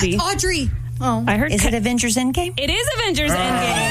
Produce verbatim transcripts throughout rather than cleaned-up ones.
movie? Audrey. Oh, I heard. Is it Avengers Endgame? It is Avengers oh.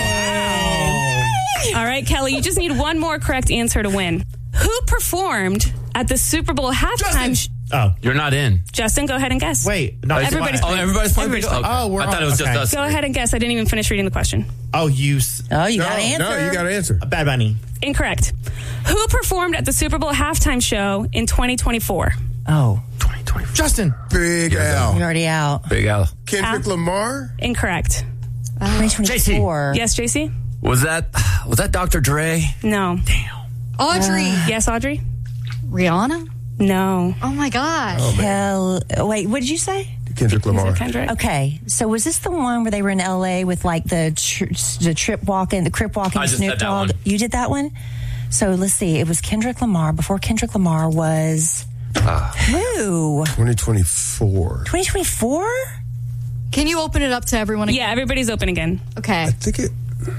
Endgame. All right, Kelly, you just need one more correct answer to win. Who performed at the Super Bowl halftime? Sh- oh, you're not in. Justin, go ahead and guess. Wait, no, everybody's playing. Oh, everybody's playing. Everybody's playing. Okay. Oh, we're I thought on, it was okay. just us. Go ahead and guess. I didn't even finish reading the question. Oh, you. Oh, you no, got to answer. No, you got to answer. Bad Bunny. Incorrect. Who performed at the Super Bowl halftime show in twenty twenty-four? Oh. twenty twenty-four. Justin. Big Al. You're already out. Big Al. Kendrick Al? Lamar? Incorrect. Uh, twenty twenty-four. Yes, J C? Was that was that Doctor Dre? No. Damn. Audrey. Uh, yes, Audrey? Rihanna? No. Oh, my gosh. Oh, Hell, wait, what did you say? Kendrick Lamar. Is it Kendrick? Okay, so was this the one where they were in L A with like the tr- the trip walking, the crip walking, I just Snoop said that Dogg? one. You did that one? So let's see, it was Kendrick Lamar. Before Kendrick Lamar was Uh, who? twenty twenty-four. twenty twenty-four? Can you open it up to everyone again? Yeah, everybody's open again. Okay. I think it...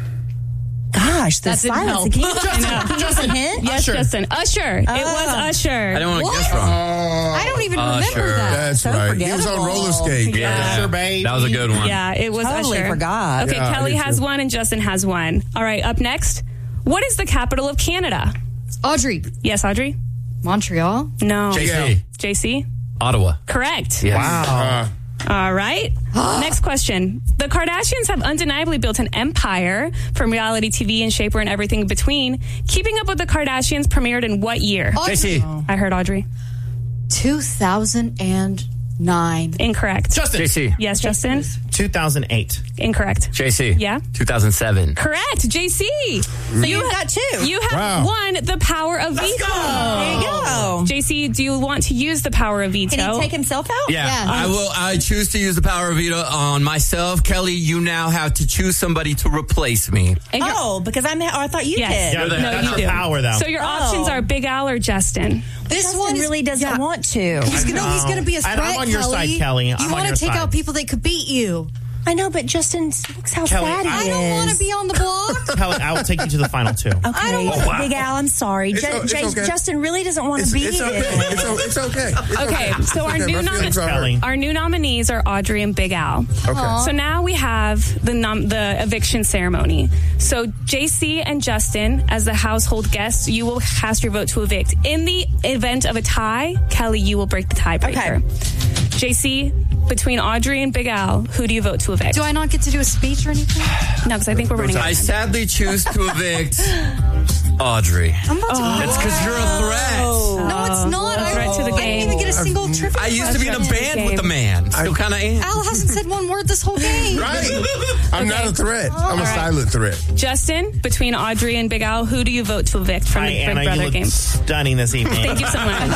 Gosh, the That didn't silence. help. Can you, can you give us a hint? Yes, Usher. Justin. Usher. It was Oh. Usher. I didn't want to What? guess wrong. I don't even Uh, remember sure. that. That's So right. He was on forgettable. roller skate. Yeah, Usher, baby. that was a good one. Yeah, it was Totally Usher. forgot. Okay, Yeah, I Kelly did has too. one and Justin has one. All right, up next. What is the capital of Canada? Audrey. Yes, Audrey? Montreal. No. J C. J C? Ottawa. Correct. Yes. Wow. All right. Next question. The Kardashians have undeniably built an empire from reality T V and Shaper and everything in between. Keeping Up with the Kardashians premiered in what year? Audrey. J C. I heard Audrey. two thousand nine. Incorrect. Justin. J C. Yes, Justin? two thousand eight. Incorrect. J C. Yeah? two thousand seven. Correct. J C. So you got two. You have Wow. won the power of veto. There you go. J C, do you want to use the power of veto? Can he take himself out? Yeah, Yeah. I will. I choose to use the power of veto on myself. Kelly, you now have to choose somebody to replace me. And your- Oh, because I'm. Oh, I thought you Yes. did. Yeah, that- No, that's you your do. power, though. So your Oh. options are Big Al or Justin. This Justin one is, really doesn't yeah. want to. He's gonna, no, he's going to be a And threat, I'm on your Kelly. side, Kelly. You I'm on want your to take side. out people that could beat you. I know, but Justin, looks how Kelly, sad he I is. don't want to be on the block. Kelly, I will take you to the final two. Okay, I don't want- oh, wow. Big Al, I'm sorry. It's Ju- o- it's J- okay. Justin really doesn't want It's, to be it's here. okay. It's, o- it's okay. It's Okay, so our okay. new My feelings nominee- are hurt. Kelly. Our new nominees are Audrey and Big Al. Okay. So now we have the nom- the eviction ceremony. So J C and Justin, as the household guests, you will cast your vote to evict. In the event of a tie, Kelly, you will break the tiebreaker. Okay. J C, between Audrey and Big Al, who do you vote to evict? Do I not get to do a speech or anything? No, because I think we're running out. I sadly choose to evict Audrey. I'm about to It's because you're a threat. No, it's not. I, threat to the I game. didn't even get a single trivia I used to be in a question. band with the man. Still kind of am. Al hasn't said one word this whole game. Right. I'm not a threat. I'm a silent threat. Justin, between Audrey and Big Al, who do you vote to evict from Hi, the Big Anna. You Brother look game? stunning this evening. Thank you so much.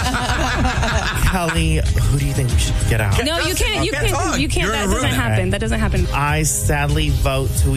Kelly, who do you think we should get out? No, you can't. You can't can't. talk. You can't. You're in That a room. doesn't happen. Okay. That doesn't happen. I sadly vote to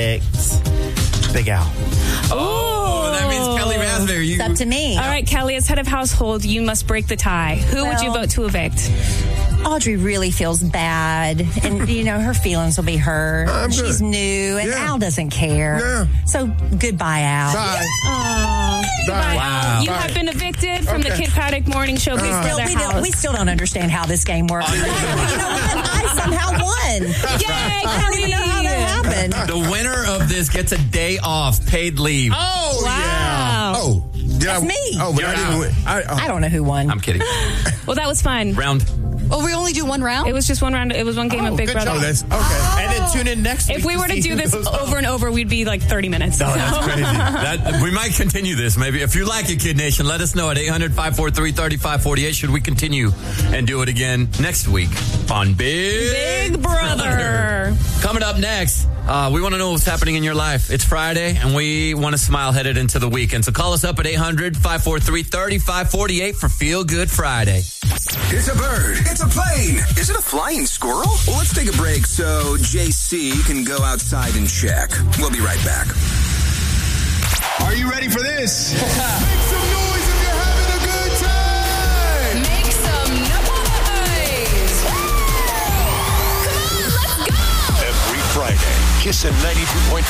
evict Big Al. Oh, that means Kelly Raspberry. You, It's up to me. All right, Kelly, as head of household, you must break the tie. Who would you Well- vote to evict? Audrey really feels bad, and you know her feelings will be hurt. I'm good. She's new, and Yeah. Al doesn't care. Yeah. So goodbye, Al. Bye. Oh, Bye. Wow. You Bye. have been evicted from the Okay. Kid Craddock Morning Show Big Still, Brother we, house. don't, we still don't understand how this game works. you know what? I somehow won. Yay, I don't even know how that happened. the winner of this gets a day off, paid leave. Oh, Wow. yeah. Oh, did That's I, me. Oh, but You're I didn't out. win. I, oh. I don't know who won. I'm kidding. Well, that was fun. Round. Oh, we only do one round? It was just one round. It was one game Oh, of Big good Brother. job. Oh, that's okay. And then tune in next week. If we were to see do who this goes home. over and over, we'd be like thirty minutes. Oh, that's crazy. That, we might continue this, maybe. If you like it, Kid Nation, let us know at eight hundred, five four three, three five four eight. Should we continue and do it again next week on Big, Big Brother. Coming up next, uh, we want to know what's happening in your life. It's Friday, and we want to smile headed into the weekend. So call us up at eight hundred, five four three, three five four eight for Feel Good Friday. It's a bird. It's a plane. Is it a flying squirrel? Well, let's take a break so J C can go outside and check. We'll be right back. Are you ready for this? Make some noise if you're having a good time. Make some noise. Come on, let's go. Every Friday, Kissin' ninety-two point